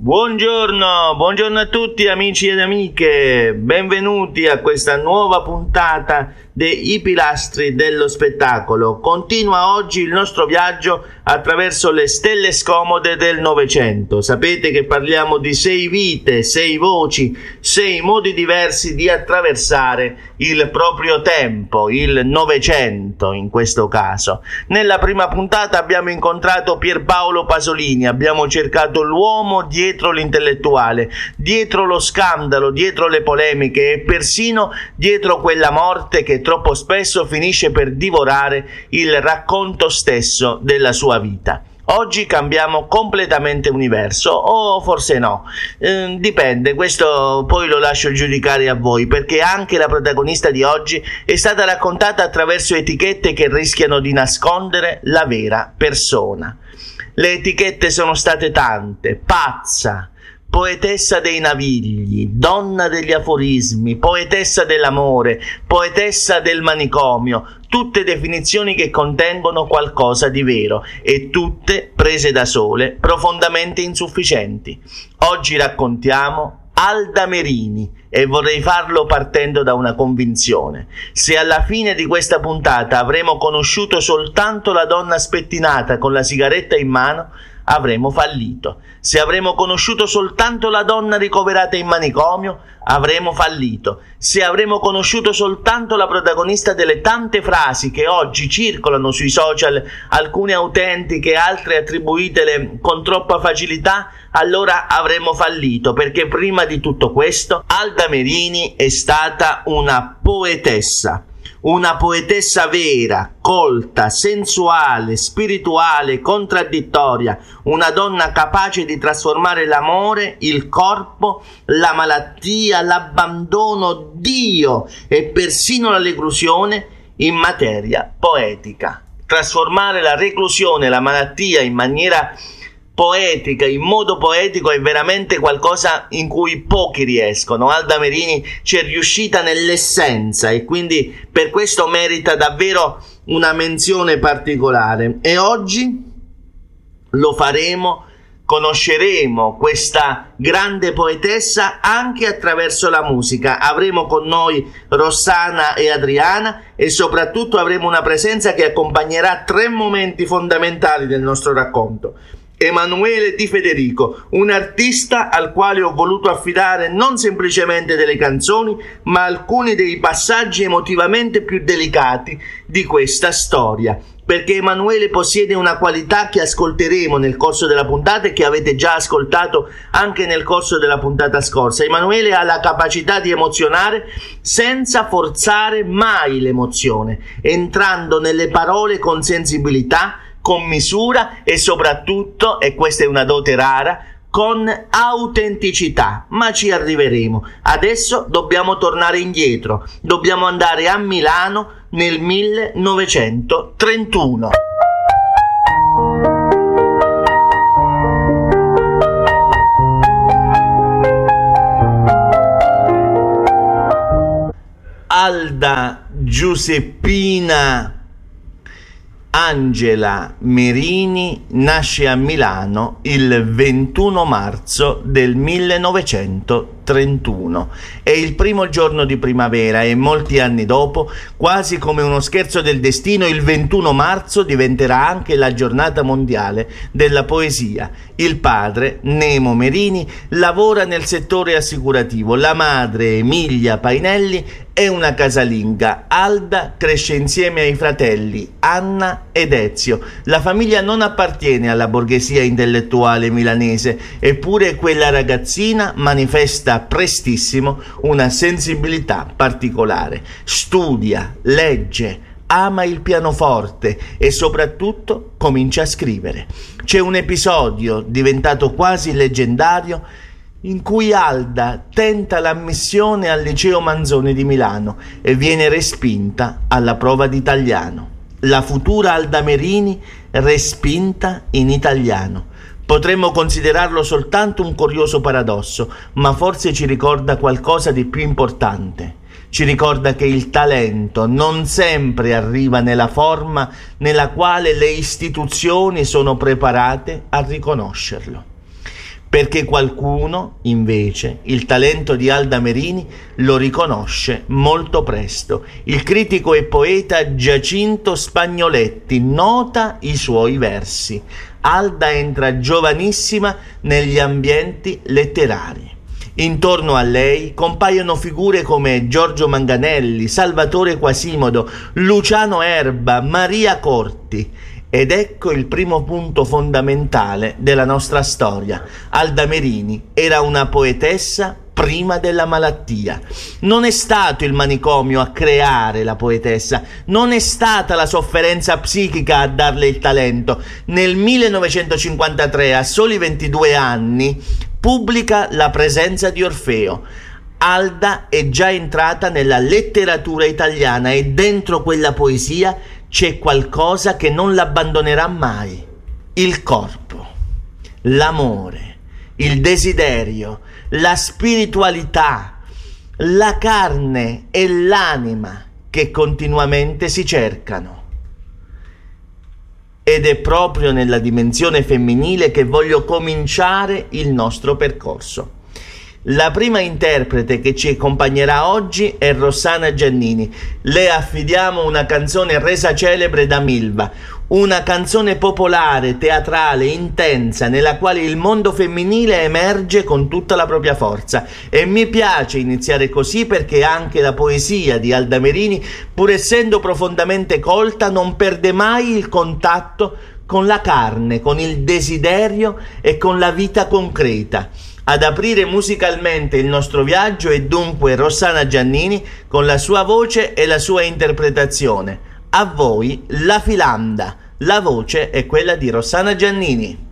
Buongiorno a tutti amici ed amiche, benvenuti a questa nuova puntata dei pilastri dello spettacolo. Continua oggi il nostro viaggio attraverso le stelle scomode del Novecento. Sapete che parliamo di 6 vite, 6 voci, 6 modi diversi di attraversare il proprio tempo, il Novecento in questo caso. Nella prima puntata abbiamo incontrato Pierpaolo Pasolini, abbiamo cercato l'uomo dietro l'intellettuale, dietro lo scandalo, dietro le polemiche e persino dietro quella morte che troppo spesso finisce per divorare il racconto stesso della sua vita. Oggi cambiamo completamente universo, o forse no, dipende, questo poi lo lascio giudicare a voi, perché anche la protagonista di oggi è stata raccontata attraverso etichette che rischiano di nascondere la vera persona. Le etichette sono state tante: pazza, poetessa dei navigli, donna degli aforismi, poetessa dell'amore, poetessa del manicomio, tutte definizioni che contengono qualcosa di vero e tutte prese da sole, profondamente insufficienti. Oggi raccontiamo Alda Merini e vorrei farlo partendo da una convinzione: se alla fine di questa puntata avremo conosciuto soltanto la donna spettinata con la sigaretta in mano, avremo fallito. Se avremo conosciuto soltanto la donna ricoverata in manicomio, avremo fallito. Se avremo conosciuto soltanto la protagonista delle tante frasi che oggi circolano sui social, alcune autentiche, altre attribuitele con troppa facilità, allora avremo fallito, perché prima di tutto questo Alda Merini è stata una poetessa vera, colta, sensuale, spirituale, contraddittoria, una donna capace di trasformare l'amore, il corpo, la malattia, l'abbandono, Dio e persino la reclusione in materia poetica. Trasformare la reclusione, la malattia in maniera poetica, in modo poetico, è veramente qualcosa in cui pochi riescono. Alda Merini ci è riuscita nell'essenza e quindi per questo merita davvero una menzione particolare. E oggi lo faremo, conosceremo questa grande poetessa anche attraverso la musica. Avremo con noi Rossana e Adriana e soprattutto avremo una presenza che accompagnerà 3 momenti fondamentali del nostro racconto. Emanuele Di Federico, un artista al quale ho voluto affidare non semplicemente delle canzoni, ma alcuni dei passaggi emotivamente più delicati di questa storia, perché Emanuele possiede una qualità che ascolteremo nel corso della puntata e che avete già ascoltato anche nel corso della puntata scorsa. Emanuele ha la capacità di emozionare senza forzare mai l'emozione, entrando nelle parole con sensibilità, con misura e soprattutto, e questa è una dote rara, con autenticità, ma ci arriveremo. Adesso dobbiamo tornare indietro, dobbiamo andare a Milano nel 1931. Alda Giuseppina Angela Merini nasce a Milano il 21 marzo del 1931. È il primo giorno di primavera e molti anni dopo, quasi come uno scherzo del destino, il 21 marzo diventerà anche la giornata mondiale della poesia. Il padre, Nemo Merini, lavora nel settore assicurativo. La madre, Emilia Painelli, è una casalinga. Alda cresce insieme ai fratelli Anna ed Ezio. La famiglia non appartiene alla borghesia intellettuale milanese, eppure quella ragazzina manifesta prestissimo una sensibilità particolare. Studia, legge, ama il pianoforte e soprattutto comincia a scrivere. C'è un episodio diventato quasi leggendario in cui Alda tenta l'ammissione al liceo Manzoni di Milano e viene respinta alla prova di italiano. La futura Alda Merini respinta in italiano. Potremmo considerarlo soltanto un curioso paradosso, ma forse ci ricorda qualcosa di più importante. Ci ricorda che il talento non sempre arriva nella forma nella quale le istituzioni sono preparate a riconoscerlo. perché qualcuno, invece, il talento di Alda Merini lo riconosce molto presto. Il critico e poeta Giacinto Spagnoletti nota i suoi versi. Alda entra giovanissima negli ambienti letterari. Intorno a lei compaiono figure come Giorgio Manganelli, Salvatore Quasimodo, Luciano Erba, Maria Corti. Ed ecco il primo punto fondamentale della nostra storia. Alda Merini era una poetessa prima della malattia. Non è stato il manicomio a creare la poetessa, non è stata la sofferenza psichica a darle il talento. Nel 1953, a soli 22 anni, pubblica La presenza di Orfeo. Alda è già entrata nella letteratura italiana e dentro quella poesia c'è qualcosa che non l'abbandonerà mai: il corpo, l'amore, il desiderio, la spiritualità, la carne e l'anima che continuamente si cercano. Ed è proprio nella dimensione femminile che voglio cominciare il nostro percorso. La prima interprete che ci accompagnerà oggi è Rossana Giannini. Le affidiamo una canzone resa celebre da Milva, una canzone popolare, teatrale, intensa, nella quale il mondo femminile emerge con tutta la propria forza. E mi piace iniziare così perché anche la poesia di Alda Merini, pur essendo profondamente colta, non perde mai il contatto con la carne, con il desiderio e con la vita concreta. Ad aprire musicalmente il nostro viaggio è dunque Rossana Giannini con la sua voce e la sua interpretazione. A voi La Filanda. La voce è quella di Rossana Giannini.